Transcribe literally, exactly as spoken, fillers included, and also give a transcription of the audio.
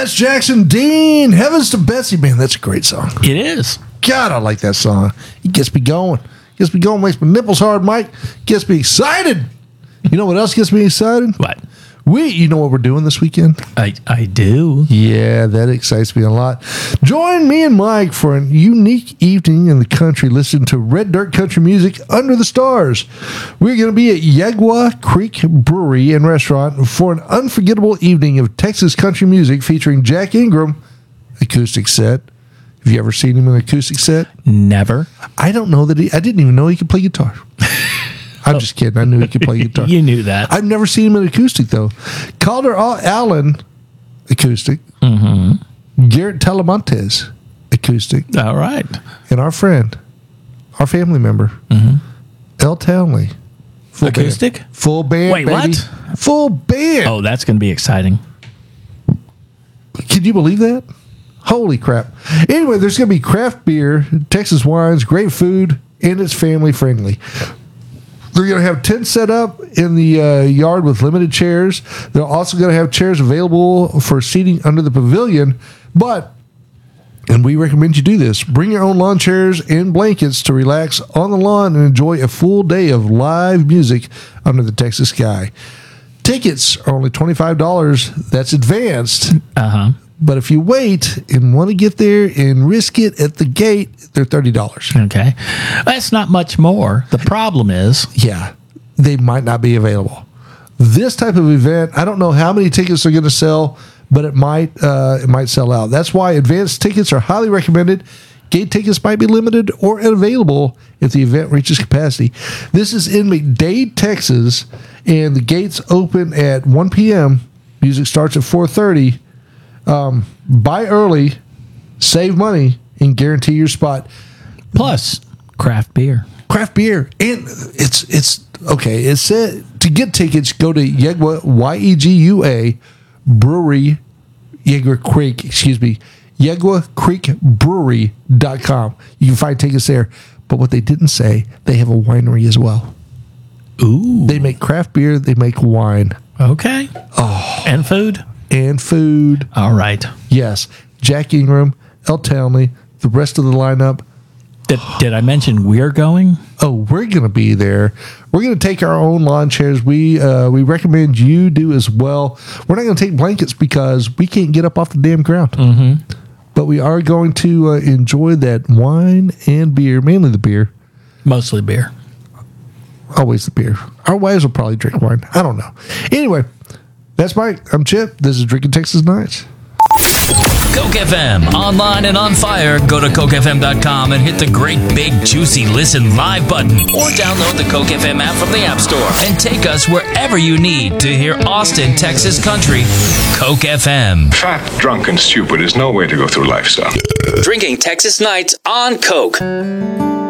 That's Jackson Dean. Heavens to Betsy. Man, that's a great song. It is. God, I like that song. It gets me going. Gets me going. Makes my nipples hard, Mike. Gets me excited. You know what else gets me excited? What? We, you know what we're doing this weekend? I, I do. Yeah, that excites me a lot. Join me and Mike for a unique evening in the country listening to Red Dirt Country music under the stars. We're going to be at Yegwa Creek Brewery and Restaurant for an unforgettable evening of Texas country music featuring Jack Ingram, acoustic set. Have you ever seen him in an acoustic set? Never. I don't know that he, I didn't even know he could play guitar. I'm just kidding. I knew he could play guitar. You knew that. I've never seen him in acoustic, though. Calder Allen, acoustic. Mm-hmm. Garrett Telemontes, acoustic. All right. And our friend, our family member, mm-hmm. El Townley. Full acoustic? Band. Full band, Wait, baby. what? Full band. Oh, that's going to be exciting. Can you believe that? Holy crap. Anyway, there's going to be craft beer, Texas wines, great food, and it's family friendly. They're going to have tents set up in the uh, yard with limited chairs. They're also going to have chairs available for seating under the pavilion. But, and we recommend you do this, bring your own lawn chairs and blankets to relax on the lawn and enjoy a full day of live music under the Texas sky. Tickets are only twenty-five dollars. That's advanced. Uh-huh. But if you wait and want to get there and risk it at the gate, they're thirty dollars. Okay. That's not much more. The problem is... Yeah, they might not be available. This type of event, I don't know how many tickets they're going to sell, but it might uh, it might sell out. That's why advanced tickets are highly recommended. Gate tickets might be limited or unavailable if the event reaches capacity. This is in McDade, Texas, and the gates open at one p.m. Music starts at four thirty. Um, buy early, save money, and guarantee your spot. Plus, craft beer. Craft beer. And it's, it's okay. It said to get tickets, go to Yegua, Y E G U A, Brewery, Yegua Creek, excuse me, Yegua Creek Brewery dot com. You can find tickets there. But what they didn't say, they have a winery as well. Ooh. They make craft beer, they make wine. Okay. Oh. And food? And food. All right. Yes. Jack Ingram, El Townley, the rest of the lineup. Did, did I mention we're going? Oh, we're going to be there. We're going to take our own lawn chairs. We uh, we recommend you do as well. We're not going to take blankets because we can't get up off the damn ground. Mm-hmm. But we are going to uh, enjoy that wine and beer, mainly the beer. Mostly beer. Always the beer. Our wives will probably drink wine. I don't know. Anyway, that's Mike. I'm Chip. This is Drinking Texas Nights. Coke F M, online and on fire. Go to coke f m dot com and hit the great big juicy listen live button, or download the Coke F M app from the App Store and take us wherever you need to hear Austin, Texas country. Coke F M. Fat, drunk, and stupid is no way to go through life, son. Drinking Texas Nights on Coke.